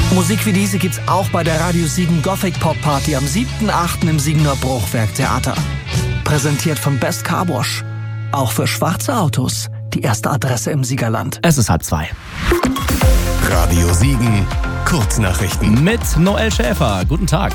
Musik wie diese gibt's auch bei der Radio Siegen Gothic Pop Party am 7.8. im Siegener Bruchwerk Theater. Präsentiert von Best Car Wash. Auch für schwarze Autos die erste Adresse im Siegerland. Es ist 1:30. Radio Siegen, Kurznachrichten. Mit Noel Schäfer. Guten Tag.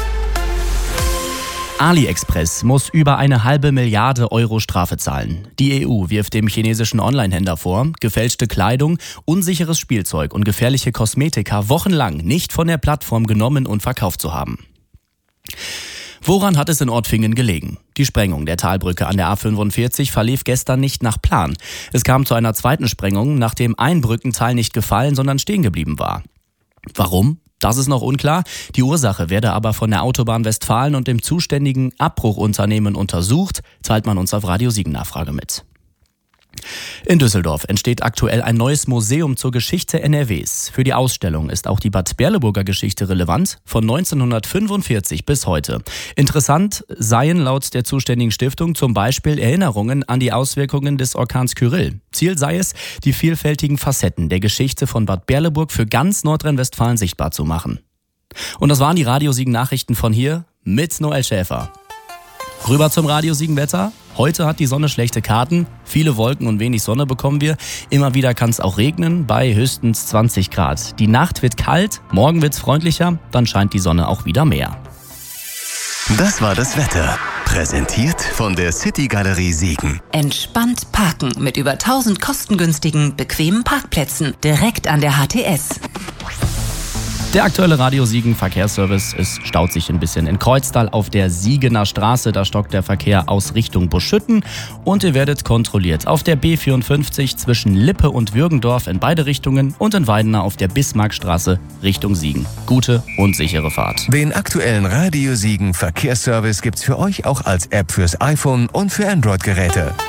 AliExpress muss über 1,5 Milliarde Euro Strafe zahlen. Die EU wirft dem chinesischen Onlinehändler vor, gefälschte Kleidung, unsicheres Spielzeug und gefährliche Kosmetika wochenlang nicht von der Plattform genommen und verkauft zu haben. Woran hat es in Ortfingen gelegen? Die Sprengung der Talbrücke an der A45 verlief gestern nicht nach Plan. Es kam zu einer zweiten Sprengung, nachdem ein Brückenteil nicht gefallen, sondern stehen geblieben war. Warum? Das ist noch unklar. Die Ursache werde aber von der Autobahn Westfalen und dem zuständigen Abbruchunternehmen untersucht, teilt man uns auf Radio Siegen Nachfrage mit. In Düsseldorf entsteht aktuell ein neues Museum zur Geschichte NRWs. Für die Ausstellung ist auch die Bad Berleburger Geschichte relevant, von 1945 bis heute. Interessant seien laut der zuständigen Stiftung zum Beispiel Erinnerungen an die Auswirkungen des Orkans Kyrill. Ziel sei es, die vielfältigen Facetten der Geschichte von Bad Berleburg für ganz Nordrhein-Westfalen sichtbar zu machen. Und das waren die Radio Siegen Nachrichten von hier mit Noel Schäfer. Rüber zum Radio Siegen Wetter. Heute hat die Sonne schlechte Karten. Viele Wolken und wenig Sonne bekommen wir. Immer wieder kann es auch regnen bei höchstens 20 Grad. Die Nacht wird kalt, morgen wird's freundlicher, dann scheint die Sonne auch wieder mehr. Das war das Wetter. Präsentiert von der City Galerie Siegen. Entspannt parken mit über 1000 kostengünstigen, bequemen Parkplätzen direkt an der HTS. Der aktuelle Radio Siegen Verkehrsservice, es staut sich ein bisschen in Kreuztal auf der Siegener Straße. Da stockt der Verkehr aus Richtung Buschütten und ihr werdet kontrolliert auf der B54 zwischen Lippe und Würgendorf in beide Richtungen und in Weidener auf der Bismarckstraße Richtung Siegen. Gute und sichere Fahrt. Den aktuellen Radio Siegen Verkehrsservice gibt's für euch auch als App fürs iPhone und für Android-Geräte.